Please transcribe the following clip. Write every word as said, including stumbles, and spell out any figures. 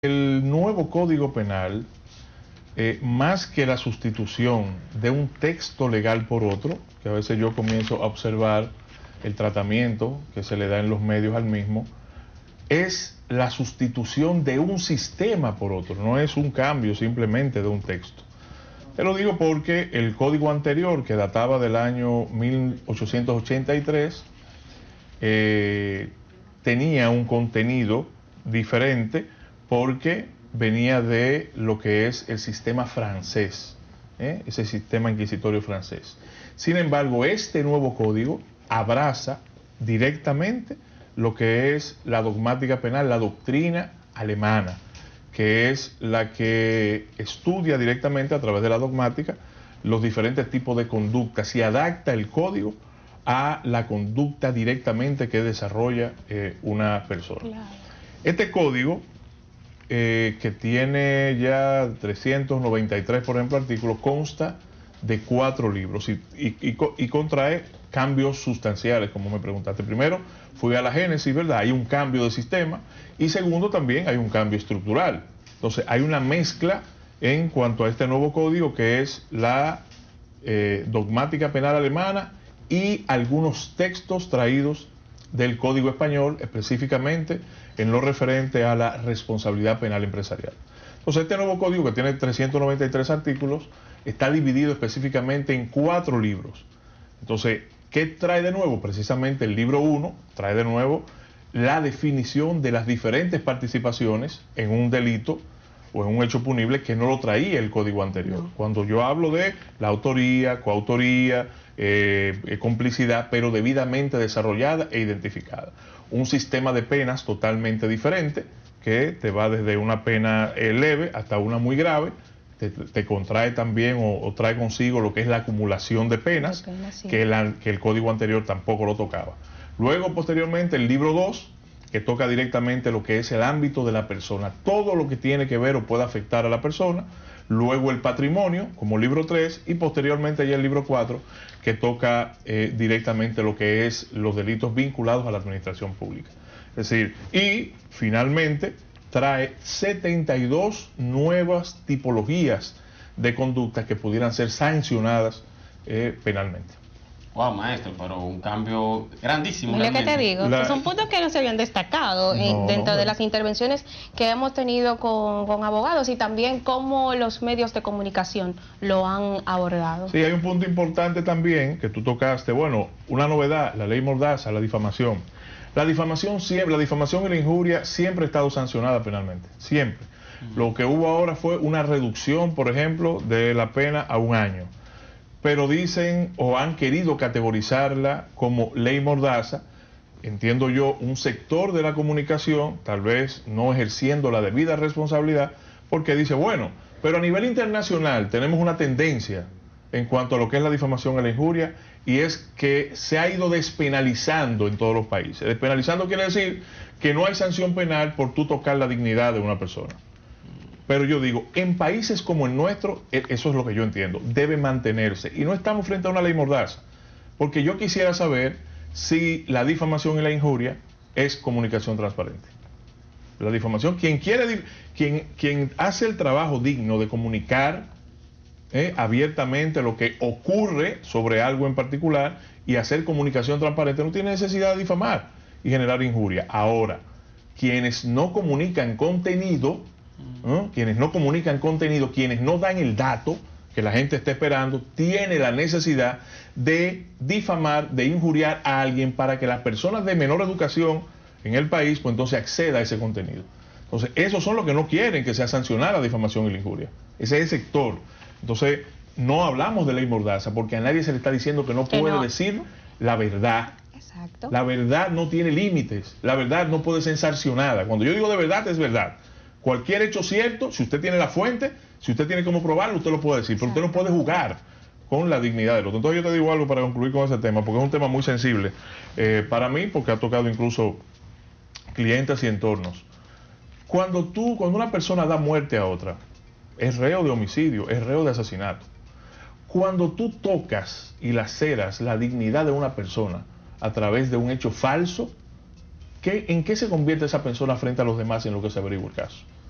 El nuevo Código Penal, eh, más que la sustitución de un texto legal por otro, que a veces yo comienzo a observar el tratamiento que se le da en los medios al mismo, es la sustitución de un sistema por otro, no es un cambio simplemente de un texto. Te lo digo porque el código anterior, que databa del año mil ochocientos ochenta y tres, eh, tenía un contenido diferente, porque venía de lo que es el sistema francés, ¿eh? ese sistema inquisitorio francés. Sin embargo, este nuevo código abraza directamente lo que es la dogmática penal, la doctrina alemana, que es la que estudia directamente a través de la dogmática los diferentes tipos de conductas y adapta el código a la conducta directamente que desarrolla eh, una persona. Claro. Este código, Eh, que tiene ya trescientos noventa y tres, por ejemplo, artículos, consta de cuatro libros y, y, y, y contrae cambios sustanciales, como me preguntaste. Primero, fui a la génesis, ¿verdad? Hay un cambio de sistema, y segundo, también hay un cambio estructural. Entonces, hay una mezcla en cuanto a este nuevo código, que es la eh, dogmática penal alemana y algunos textos traídos del Código Español, específicamente en lo referente a la responsabilidad penal empresarial. Entonces, este nuevo código, que tiene trescientos noventa y tres artículos, está dividido específicamente en cuatro libros. Entonces, ¿qué trae de nuevo? Precisamente el libro uno trae de nuevo la definición de las diferentes participaciones en un delito o en un hecho punible, que no lo traía el código anterior. No. Cuando yo hablo de la autoría, coautoría, eh, complicidad, pero debidamente desarrollada e identificada. Un sistema de penas totalmente diferente, que te va desde una pena eh, leve hasta una muy grave, te, te contrae también o, o trae consigo lo que es la acumulación de penas, de pena, sí. que, la, que el código anterior tampoco lo tocaba. Luego, posteriormente, el libro dos, que toca directamente lo que es el ámbito de la persona, todo lo que tiene que ver o puede afectar a la persona. Luego el patrimonio, como libro tres, y posteriormente ya el libro cuatro, que toca eh, directamente lo que es los delitos vinculados a la administración pública. Es decir, y finalmente trae setenta y dos nuevas tipologías de conductas que pudieran ser sancionadas eh, penalmente. Wow, maestro, pero un cambio grandísimo. Lo que te digo, la... son puntos que no se habían destacado no, en, dentro no, de las intervenciones que hemos tenido con, con abogados, y también cómo los medios de comunicación lo han abordado. Sí, hay un punto importante también que tú tocaste. Bueno, una novedad, la ley Mordaza, la difamación. La difamación siempre, la difamación y la injuria siempre ha estado sancionada penalmente, siempre. Uh-huh. Lo que hubo ahora fue una reducción, por ejemplo, de la pena a un año. Pero dicen o han querido categorizarla como ley Mordaza, entiendo yo, un sector de la comunicación, tal vez no ejerciendo la debida responsabilidad, porque dice, bueno, pero a nivel internacional tenemos una tendencia en cuanto a lo que es la difamación y la injuria, y es que se ha ido despenalizando en todos los países. Despenalizando quiere decir que no hay sanción penal por tú tocar la dignidad de una persona. Pero yo digo, en países como el nuestro, eso es lo que yo entiendo, debe mantenerse. Y no estamos frente a una ley Mordaza, porque yo quisiera saber si la difamación y la injuria es comunicación transparente. La difamación, quien quiere, quien, quien hace el trabajo digno de comunicar eh, abiertamente lo que ocurre sobre algo en particular y hacer comunicación transparente, no tiene necesidad de difamar y generar injuria. Ahora, quienes no comunican contenido, ¿no? Quienes no comunican contenido, quienes no dan el dato que la gente está esperando, tiene la necesidad de difamar, de injuriar a alguien para que las personas de menor educación en el país, pues entonces acceda a ese contenido. Entonces, esos son los que no quieren que sea sancionada la difamación y la injuria. Ese es el sector. Entonces, no hablamos de ley Mordaza porque a nadie se le está diciendo que no que puede no. decir la verdad. Exacto. La verdad no tiene límites. La verdad no puede ser sancionada. Cuando yo digo de verdad, es verdad. Cualquier hecho cierto, si usted tiene la fuente, si usted tiene cómo probarlo, usted lo puede decir, pero usted no puede jugar con la dignidad del otro. Entonces yo te digo algo para concluir con ese tema, porque es un tema muy sensible eh, para mí, porque ha tocado incluso clientes y entornos. Cuando tú, cuando una persona da muerte a otra, es reo de homicidio, es reo de asesinato. Cuando tú tocas y laceras la dignidad de una persona a través de un hecho falso, ¿Qué, ¿en qué se convierte esa persona frente a los demás en lo que se averigua el caso?